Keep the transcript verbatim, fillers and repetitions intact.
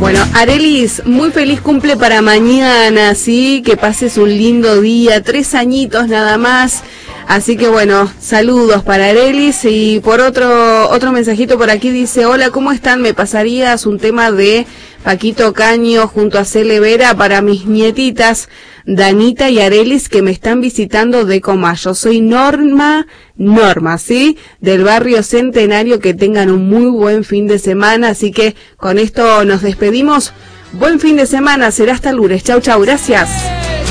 Bueno, Arelis, muy feliz cumple para mañana, ¿sí? Que pases un lindo día, tres añitos nada más. Así que bueno, saludos para Arelis. Y por otro otro mensajito por aquí dice, hola, ¿cómo están? ¿Me pasarías un tema de Paquito Caño junto a Cele Vera para mis nietitas Danita y Arelis que me están visitando de Comayo? Soy Norma, Norma, ¿sí? Del barrio Centenario. Que tengan un muy buen fin de semana. Así que con esto nos despedimos. Buen fin de semana, será hasta el lunes. Chau, chau, gracias.